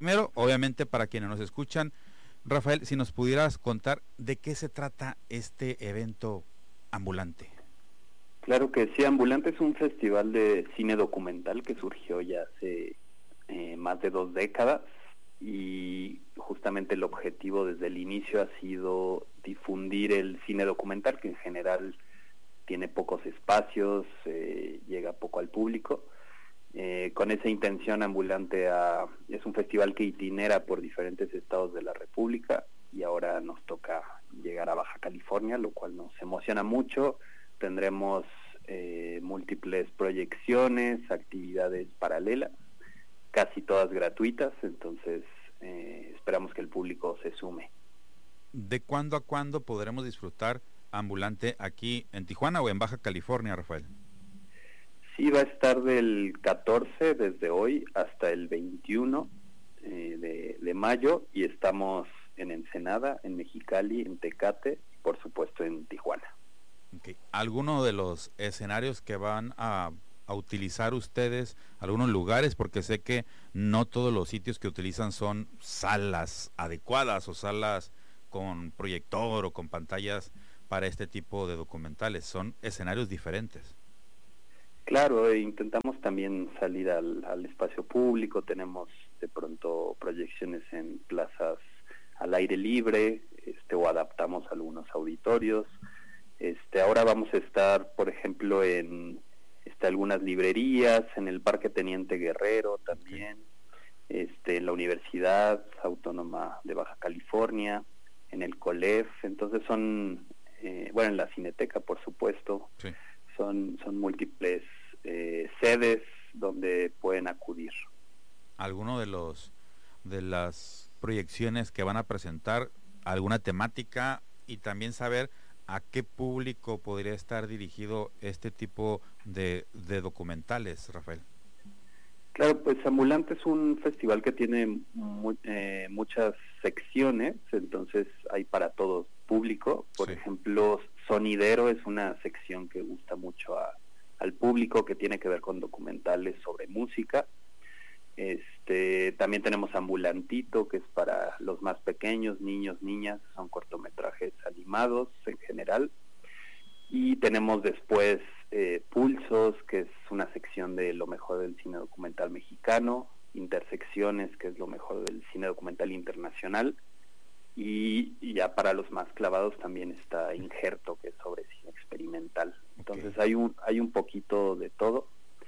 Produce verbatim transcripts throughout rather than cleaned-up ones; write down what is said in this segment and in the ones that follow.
Primero, obviamente, para quienes nos escuchan, Rafael, si nos pudieras contar de qué se trata este evento ambulante. Claro que sí, Ambulante es un festival de cine documental que surgió ya hace eh, más de dos décadas y justamente el objetivo desde el inicio ha sido difundir el cine documental, que en general tiene pocos espacios, eh, llega poco al público. Eh, con esa intención, Ambulante a, es un festival que itinera por diferentes estados de la República y ahora nos toca llegar a Baja California, lo cual nos emociona mucho. Tendremos eh, múltiples proyecciones, actividades paralelas, casi todas gratuitas, entonces eh, esperamos que el público se sume. ¿De cuándo a cuándo podremos disfrutar Ambulante aquí en Tijuana o en Baja California, Rafael? Sí, va a estar del catorce, desde hoy, hasta el veintiuno eh, de, de mayo, y estamos en Ensenada, en Mexicali, en Tecate, y por supuesto en Tijuana. Okay. ¿Alguno de los escenarios que van a, a utilizar ustedes, algunos lugares? Porque sé que no todos los sitios que utilizan son salas adecuadas o salas con proyector o con pantallas para este tipo de documentales, son escenarios diferentes. Claro, e intentamos también salir al, al espacio público, tenemos de pronto proyecciones en plazas al aire libre, este, o adaptamos algunos auditorios. Este, ahora vamos a estar, por ejemplo, en este, algunas librerías, en el Parque Teniente Guerrero también, este, en la Universidad Autónoma de Baja California, en el COLEF, entonces son, eh, bueno, en la Cineteca, por supuesto, sí. son, son múltiples eh, sedes donde pueden acudir. ¿Alguno de los de las proyecciones que van a presentar, alguna temática, y también saber a qué público podría estar dirigido este tipo de, de documentales, Rafael? Claro, pues Ambulante es un festival que tiene mu eh, muchas secciones, entonces hay para todo público. Por sí. ejemplo, Sonidero es una sección que gusta mucho a, al público, que tiene que ver con documentales sobre música. Este, también tenemos Ambulantito, que es para los más pequeños, niños, niñas, son cortometrajes animados en general. Y tenemos después eh, Pulsos, que es una sección de lo mejor del cine documental mexicano, Intersecciones, que es lo mejor del cine documental internacional, y, y ya para los más clavados también está Injerto, que es sobre cine experimental. Entonces okay. hay un hay un poquito de todo,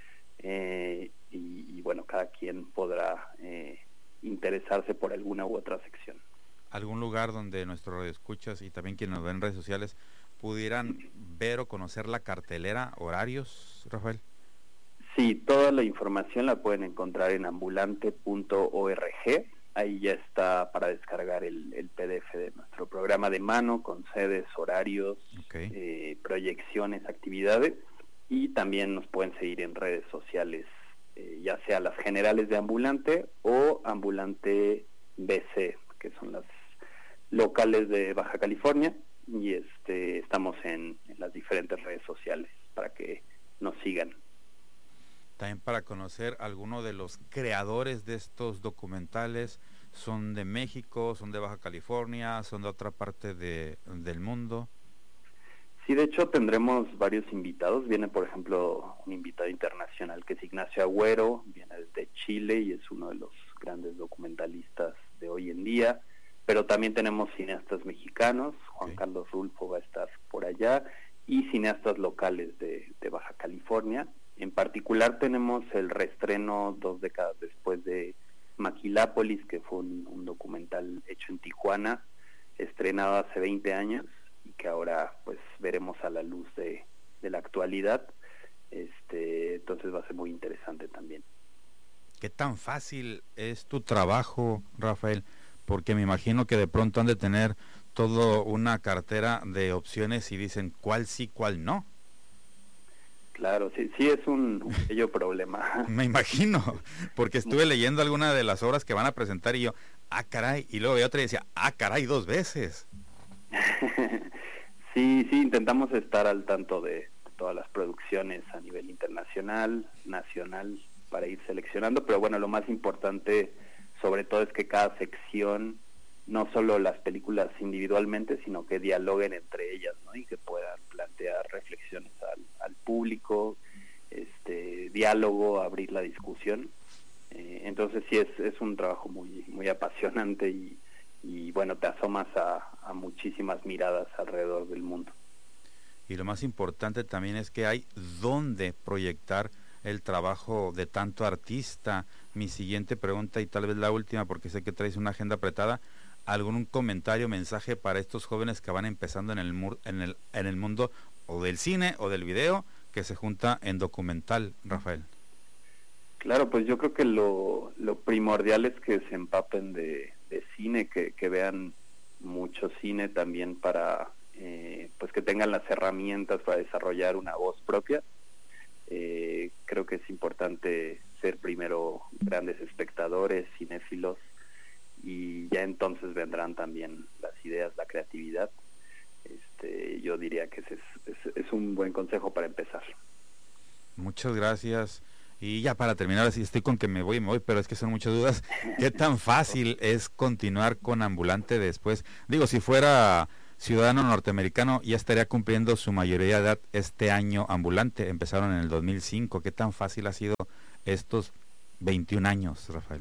eh, y, y bueno, cada quien podrá eh, interesarse por alguna u otra sección. ¿Algún lugar donde nuestros radioescuchas y también quienes nos ven en redes sociales pudieran ver o conocer la cartelera, horarios, Rafael? Sí, toda la información la pueden encontrar en ambulante punto org. Ahí ya está para descargar el, el P D F de nuestro programa de mano, con sedes, horarios, okay. eh, proyecciones, actividades, y también nos pueden seguir en redes sociales, eh, ya sea las generales de Ambulante o Ambulante B C, que son las locales de Baja California, y este estamos en, en las diferentes redes sociales para que nos sigan. También para conocer algunos de los creadores de estos documentales, ¿son de México, son de Baja California, son de otra parte de, del mundo? Sí, de hecho tendremos varios invitados. Viene, por ejemplo, un invitado internacional que es Ignacio Agüero, viene desde Chile y es uno de los grandes documentalistas de hoy en día. Pero también tenemos cineastas mexicanos, Juan okay. Carlos Rulfo va a estar por allá, y cineastas locales de, de Baja California. En particular tenemos el reestreno dos décadas después de Maquilápolis, que fue un, un documental hecho en Tijuana, estrenado hace veinte años, y que ahora pues veremos a la luz de, de la actualidad. Este, entonces va a ser muy interesante también. ¿Qué tan fácil es tu trabajo, Rafael? Porque me imagino que de pronto han de tener toda una cartera de opciones y dicen cuál sí, cuál no. Claro, sí, sí es un, un bello problema. Me imagino, porque estuve leyendo alguna de las obras que van a presentar y yo, ah, caray, y luego veía otra y decía, ah, caray, dos veces. Sí, sí, intentamos estar al tanto de todas las producciones a nivel internacional, nacional, para ir seleccionando, pero bueno, lo más importante sobre todo es que cada sección, no solo las películas individualmente, sino que dialoguen entre ellas, ¿no? Y que puedan plantear reflexiones al, al público, este diálogo, abrir la discusión. Eh, entonces sí es, es un trabajo muy, muy apasionante y, y bueno, te asomas a, a muchísimas miradas alrededor del mundo. Y lo más importante también es que hay dónde proyectar el trabajo de tanto artista. Mi siguiente pregunta, y tal vez la última, porque sé que traes una agenda apretada, ¿algún comentario, mensaje para estos jóvenes que van empezando en el, mur, en el, en el mundo o del cine o del video, que se junta en documental, Rafael? Claro, pues yo creo que lo, lo primordial es que se empapen de, de cine, que, que vean mucho cine también para, eh, pues que tengan las herramientas para desarrollar una voz propia. Eh, creo que es importante ser primero grandes espectadores, cinéfilos, y ya entonces vendrán también las ideas, la creatividad. Este, yo diría que ese es, es, es un buen consejo para empezar. Muchas gracias. Y ya para terminar, así estoy con que me voy y me voy, pero es que son muchas dudas. ¿Qué tan fácil es continuar con Ambulante después? Digo, si fuera ciudadano norteamericano, ya estaría cumpliendo su mayoría de edad este año Ambulante. Empezaron en el dos mil cinco. ¿Qué tan fácil ha sido estos veintiún años, Rafael?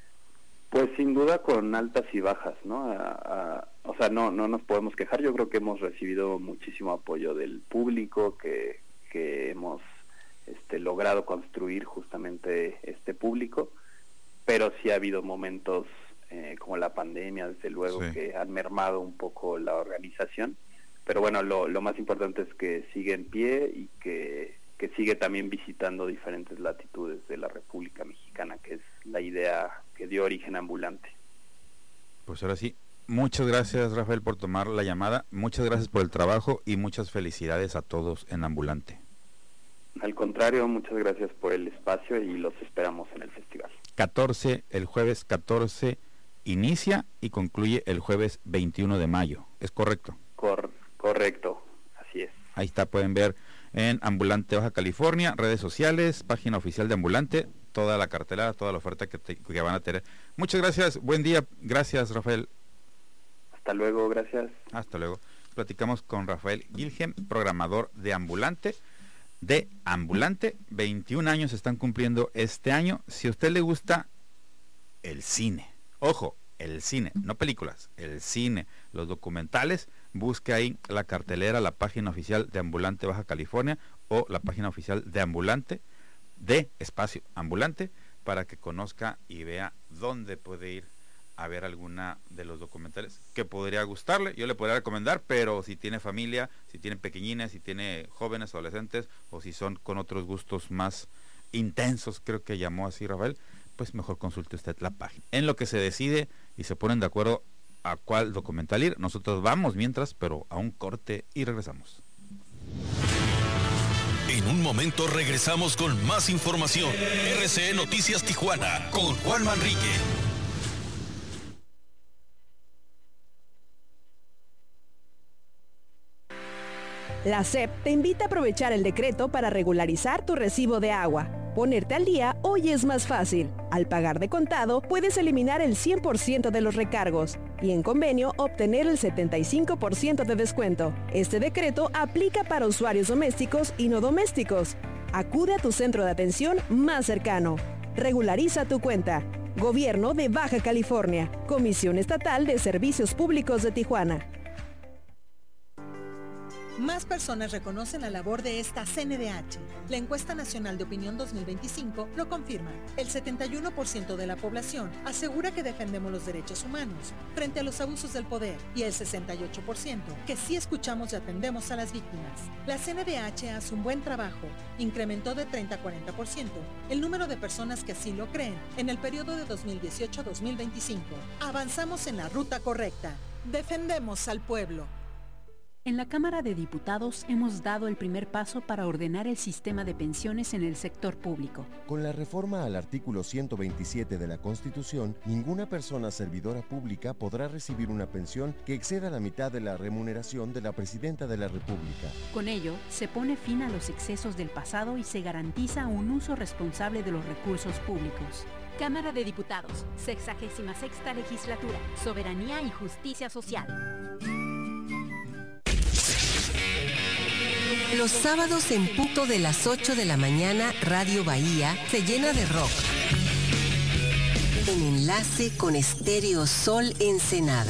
Pues sin duda con altas y bajas, ¿no? A, a, o sea, no no nos podemos quejar. Yo creo que hemos recibido muchísimo apoyo del público, que, que hemos este, logrado construir justamente este público, pero sí ha habido momentos eh, como la pandemia, desde luego, sí, que han mermado un poco la organización, pero bueno, lo, lo más importante es que sigue en pie y que, que sigue también visitando diferentes latitudes de la República Mexicana, que es la idea que dio origen a Ambulante. Pues ahora sí, muchas gracias, Rafael, por tomar la llamada, muchas gracias por el trabajo y muchas felicidades a todos en Ambulante. Al contrario, muchas gracias por el espacio y los esperamos en el festival. catorce, el jueves catorce inicia y concluye el jueves veintiuno de mayo, ¿es correcto? Cor- correcto, así es. Ahí está, pueden ver en Ambulante Baja California, redes sociales, página oficial de Ambulante, toda la cartelera, toda la oferta que, te, que van a tener. Muchas gracias, buen día, gracias, Rafael. Hasta luego, gracias. Hasta luego. Platicamos con Rafael Gilhem, programador de Ambulante. de Ambulante, veintiún años están cumpliendo este año. Si a usted le gusta el cine, ojo, el cine, no películas, el cine, los documentales, busque ahí la cartelera, la página oficial de Ambulante Baja California o la página oficial de Ambulante, de Espacio Ambulante, para que conozca y vea dónde puede ir a ver alguna de los documentales que podría gustarle. Yo le podría recomendar, pero si tiene familia, si tiene pequeñines, si tiene jóvenes, adolescentes, o si son con otros gustos más intensos, creo que llamó así Rafael, pues mejor consulte usted la página. En lo que se decide y se ponen de acuerdo a cuál documental ir, nosotros vamos mientras, pero a un corte y regresamos. En un momento regresamos con más información. R C E Noticias Tijuana con Juan Manrique. La S E P te invita a aprovechar el decreto para regularizar tu recibo de agua. Ponerte al día hoy es más fácil. Al pagar de contado, puedes eliminar el cien por ciento de los recargos y en convenio obtener el setenta y cinco por ciento de descuento. Este decreto aplica para usuarios domésticos y no domésticos. Acude a tu centro de atención más cercano. Regulariza tu cuenta. Gobierno de Baja California. Comisión Estatal de Servicios Públicos de Tijuana. Más personas reconocen la labor de esta C N D H. La Encuesta Nacional de Opinión dos mil veinticinco lo confirma. El setenta y uno por ciento de la población asegura que defendemos los derechos humanos frente a los abusos del poder y el sesenta y ocho por ciento que sí escuchamos y atendemos a las víctimas. La C N D H hace un buen trabajo. Incrementó de treinta a cuarenta por ciento el número de personas que así lo creen en el periodo de dos mil dieciocho a dos mil veinticinco. Avanzamos en la ruta correcta. Defendemos al pueblo. En la Cámara de Diputados hemos dado el primer paso para ordenar el sistema de pensiones en el sector público. Con la reforma al artículo ciento veintisiete de la Constitución, ninguna persona servidora pública podrá recibir una pensión que exceda la mitad de la remuneración de la Presidenta de la República. Con ello, se pone fin a los excesos del pasado y se garantiza un uso responsable de los recursos públicos. Cámara de Diputados, sexagésima sexta legislatura, Soberanía y Justicia Social. Los sábados en punto de las ocho de la mañana, Radio Bahía se llena de rock. En enlace con Estéreo Sol Ensenada.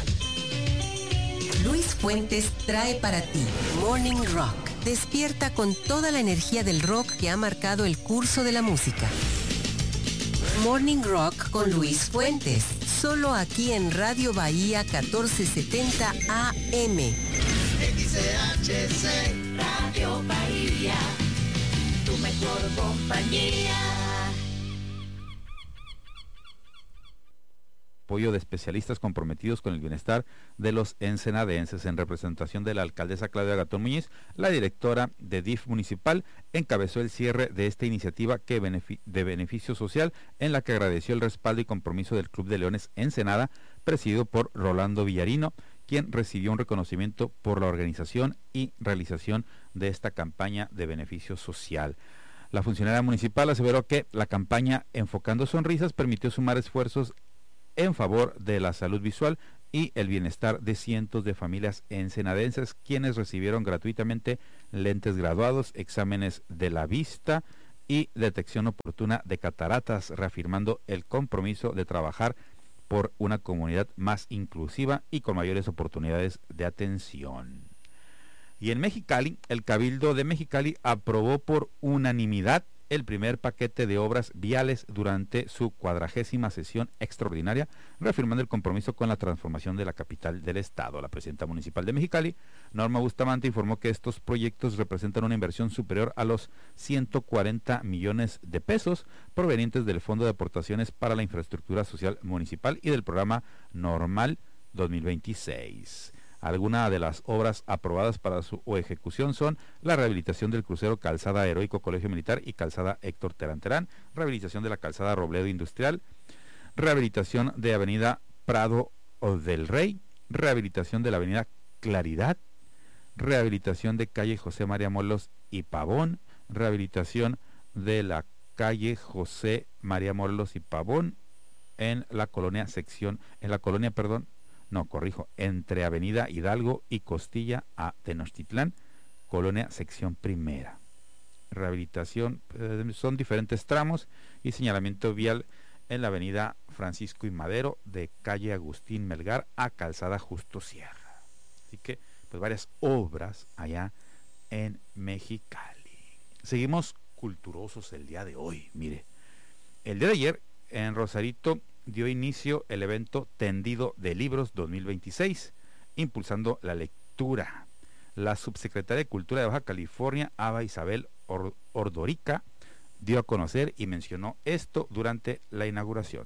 Luis Fuentes trae para ti Morning Rock. Despierta con toda la energía del rock que ha marcado el curso de la música. Morning Rock con Luis Fuentes, solo aquí en Radio Bahía catorce setenta A M. X H C Radio Bahía, tu mejor compañía. Apoyo de especialistas comprometidos con el bienestar de los ensenadenses. En representación de la alcaldesa Claudia Gatón Muñiz, la directora de D I F municipal encabezó el cierre de esta iniciativa que benefic- de beneficio social, en la que agradeció el respaldo y compromiso del Club de Leones Ensenada, presidido por Rolando Villarino, quien recibió un reconocimiento por la organización y realización de esta campaña de beneficio social. La funcionaria municipal aseveró que la campaña Enfocando Sonrisas permitió sumar esfuerzos en favor de la salud visual y el bienestar de cientos de familias ensenadenses, quienes recibieron gratuitamente lentes graduados, exámenes de la vista y detección oportuna de cataratas, reafirmando el compromiso de trabajar por una comunidad más inclusiva y con mayores oportunidades de atención. Y en Mexicali, el Cabildo de Mexicali aprobó por unanimidad el primer paquete de obras viales durante su cuadragésima sesión extraordinaria, reafirmando el compromiso con la transformación de la capital del estado. La presidenta municipal de Mexicali, Norma Bustamante, informó que estos proyectos representan una inversión superior a los ciento cuarenta millones de pesos provenientes del Fondo de Aportaciones para la Infraestructura Social Municipal y del Programa Normal dos mil veintiséis. Algunas de las obras aprobadas para su ejecución son la rehabilitación del crucero Calzada Heroico Colegio Militar y Calzada Héctor Terán Terán, rehabilitación de la Calzada Robledo Industrial, rehabilitación de Avenida Prado del Rey, rehabilitación de la Avenida Claridad, rehabilitación de calle José María Morelos y Pavón, rehabilitación de la calle José María Morelos y Pavón en la colonia sección, en la colonia, perdón, no, corrijo, entre Avenida Hidalgo y Costilla a Tenochtitlán, colonia sección primera. Rehabilitación, eh, son diferentes tramos y señalamiento vial en la Avenida Francisco y Madero, de calle Agustín Melgar a Calzada Justo Sierra. Así que, pues varias obras allá en Mexicali. Seguimos culturosos el día de hoy. Mire, el día de ayer en Rosarito dio inicio el evento Tendido de Libros dos mil veintiséis, impulsando la lectura. La subsecretaria de Cultura de Baja California, Ava Isabel Or- Ordorica, dio a conocer y mencionó esto durante la inauguración.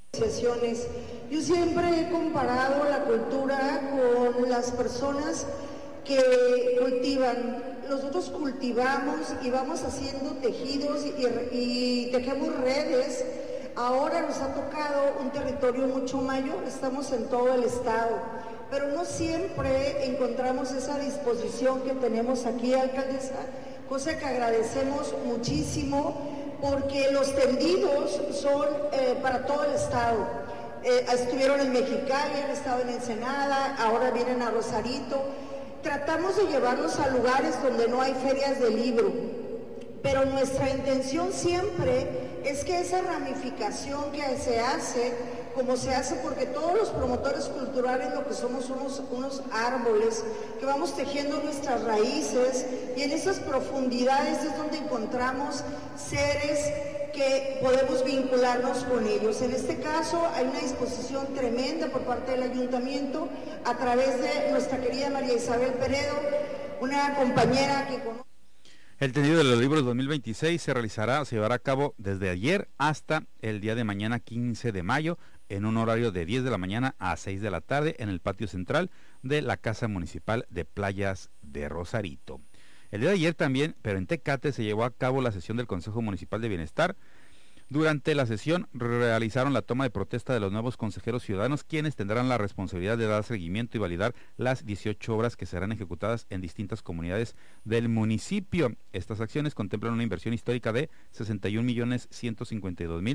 Yo siempre he comparado la cultura con las personas que cultivan. Nosotros cultivamos y vamos haciendo tejidos y, y tejemos redes. Ahora nos ha tocado un territorio mucho mayor, estamos en todo el estado, pero no siempre encontramos esa disposición que tenemos aquí, alcaldesa, cosa que agradecemos muchísimo, porque los tendidos son eh, para todo el estado. Eh, estuvieron en Mexicali, han estado en Ensenada, ahora vienen a Rosarito. Tratamos de llevarlos a lugares donde no hay ferias de libro, pero nuestra intención siempre es que esa ramificación que se hace, como se hace porque todos los promotores culturales lo que somos unos, unos árboles, que vamos tejiendo nuestras raíces, y en esas profundidades es donde encontramos seres que podemos vincularnos con ellos. En este caso hay una disposición tremenda por parte del ayuntamiento a través de nuestra querida María Isabel Peredo, una compañera que conoce. El tendido de los libros dos mil veintiséis se realizará, se llevará a cabo desde ayer hasta el día de mañana quince de mayo, en un horario de diez de la mañana a seis de la tarde en el patio central de la Casa Municipal de Playas de Rosarito. El día de ayer también, pero en Tecate, se llevó a cabo la sesión del Consejo Municipal de Bienestar. Durante la sesión realizaron la toma de protesta de los nuevos consejeros ciudadanos, quienes tendrán la responsabilidad de dar seguimiento y validar las dieciocho obras que serán ejecutadas en distintas comunidades del municipio. Estas acciones contemplan una inversión histórica de sesenta y un millones ciento cincuenta y dos mil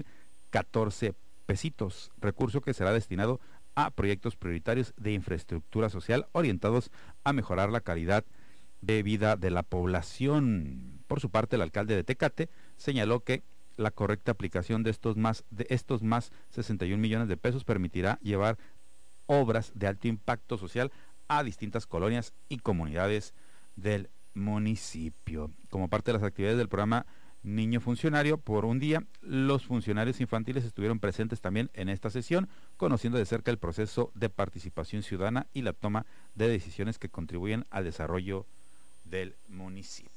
catorce pesitos, recurso que será destinado a proyectos prioritarios de infraestructura social orientados a mejorar la calidad de vida de la población. Por su parte, el alcalde de Tecate señaló que la correcta aplicación de estos más de estos más sesenta y un millones de pesos permitirá llevar obras de alto impacto social a distintas colonias y comunidades del municipio. Como parte de las actividades del programa Niño Funcionario por un día, los funcionarios infantiles estuvieron presentes también en esta sesión, conociendo de cerca el proceso de participación ciudadana y la toma de decisiones que contribuyen al desarrollo del municipio.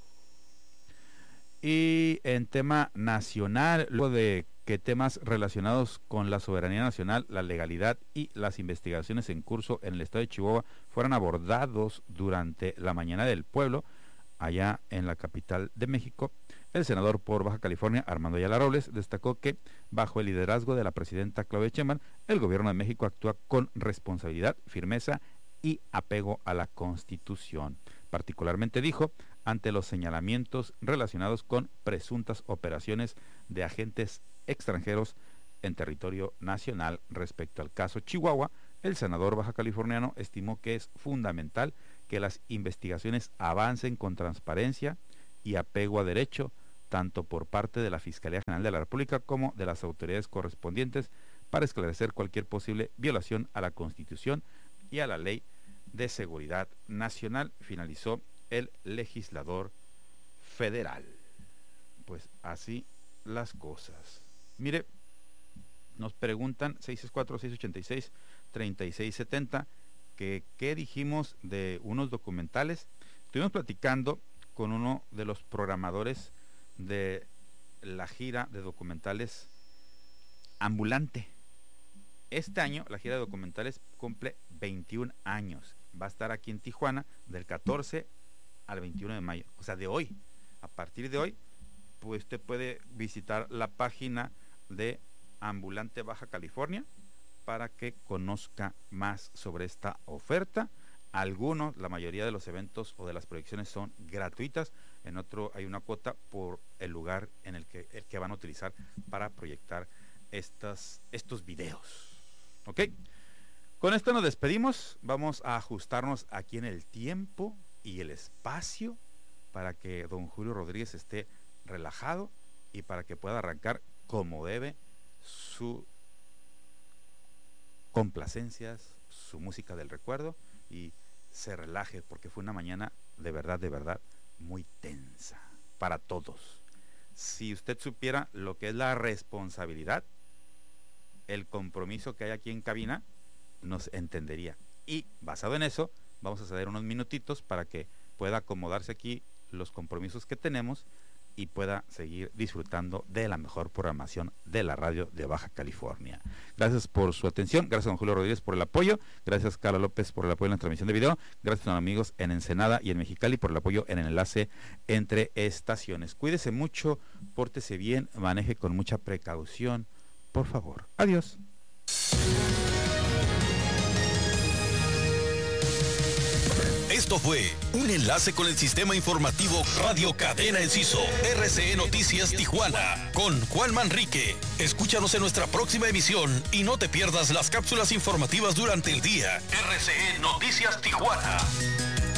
Y en tema nacional, luego de que temas relacionados con la soberanía nacional, la legalidad y las investigaciones en curso en el estado de Chihuahua fueran abordados durante la mañana del pueblo, allá en la capital de México, el senador por Baja California, Armando Ayala Robles, destacó que bajo el liderazgo de la presidenta Claudia Sheinbaum, el gobierno de México actúa con responsabilidad, firmeza y apego a la Constitución. Particularmente dijo, ante los señalamientos relacionados con presuntas operaciones de agentes extranjeros en territorio nacional respecto al caso Chihuahua, el senador baja californiano estimó que es fundamental que las investigaciones avancen con transparencia y apego a derecho, tanto por parte de la Fiscalía General de la República como de las autoridades correspondientes, para esclarecer cualquier posible violación a la Constitución y a la Ley de Seguridad Nacional, finalizó el legislador federal. Pues así las cosas. Mire, nos preguntan seis seis cuatro, seis ocho seis, tres seis siete cero que qué dijimos de unos documentales. Estuvimos platicando con uno de los programadores de la gira de documentales Ambulante. Este año la gira de documentales cumple veintiún años. Va a estar aquí en Tijuana del catorce al veintiuno de mayo. O sea, de hoy. A partir de hoy, pues usted puede visitar la página de Ambulante Baja California para que conozca más sobre esta oferta. Algunos, la mayoría de los eventos o de las proyecciones son gratuitas. En otro hay una cuota por el lugar en el que, el que van a utilizar para proyectar estas, estos videos. ¿Ok? Con esto nos despedimos. Vamos a ajustarnos aquí en el tiempo y el espacio para que don Julio Rodríguez esté relajado y para que pueda arrancar como debe su complacencias, su música del recuerdo y se relaje, porque fue una mañana de verdad, de verdad muy tensa para todos. Si usted supiera lo que es la responsabilidad, el compromiso que hay aquí en cabina, nos entendería. Y basado en eso, vamos a ceder unos minutitos para que pueda acomodarse aquí los compromisos que tenemos y pueda seguir disfrutando de la mejor programación de la radio de Baja California. Gracias por su atención, gracias a don Julio Rodríguez por el apoyo, gracias Carla López por el apoyo en la transmisión de video, gracias a los amigos en Ensenada y en Mexicali por el apoyo en el enlace entre estaciones. Cuídese mucho, pórtese bien, maneje con mucha precaución, por favor. Adiós. Esto fue un enlace con el sistema informativo Radio Cadena Enciso, R C E Noticias Tijuana, con Juan Manrique. Escúchanos en nuestra próxima emisión y no te pierdas las cápsulas informativas durante el día. R C E Noticias Tijuana.